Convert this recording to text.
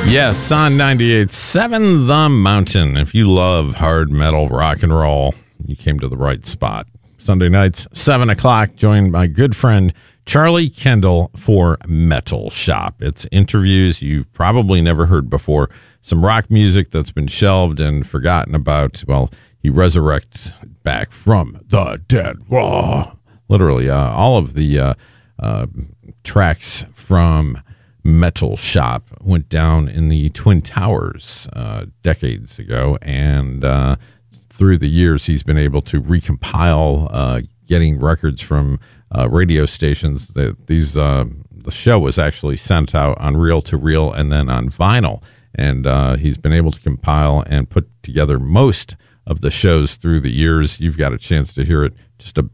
Yes, on 98.7 The Mountain. If you love hard metal rock and roll, you came to the right spot. Sunday nights, 7 o'clock, joined my good friend Charlie Kendall for Metal Shop. It's interviews you've probably never heard before, some rock music that's been shelved and forgotten about. Well, he resurrects back from the dead. Whoa. Literally, all of the tracks from Metal Shop went down in the Twin Towers decades ago, and through the years he's been able to recompile getting records from radio stations. The show was actually sent out on reel-to-reel and then on vinyl, and he's been able to compile and put together most of the shows through the years. You've got a chance to hear it just a